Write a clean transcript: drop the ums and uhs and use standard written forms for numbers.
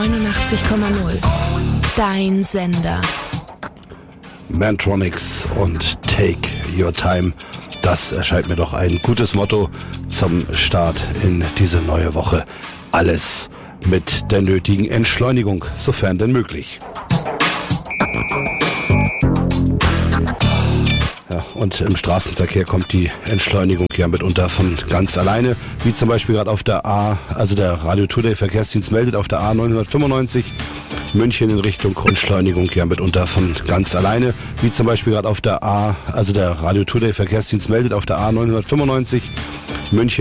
89,0. Dein Sender. Mantronix und Take Your Time. Das erscheint mir doch ein gutes Motto zum Start in diese neue Woche. Alles mit der nötigen Entschleunigung, sofern denn möglich. Ja, und im Straßenverkehr kommt die Entschleunigung ja mitunter von ganz alleine, wie zum Beispiel gerade auf der A, also der Radio Today Verkehrsdienst meldet auf der A 995 München in Richtung Entschleunigung ja mitunter von ganz alleine, wie zum Beispiel gerade auf der A, also der Radio Today Verkehrsdienst meldet auf der A 995 München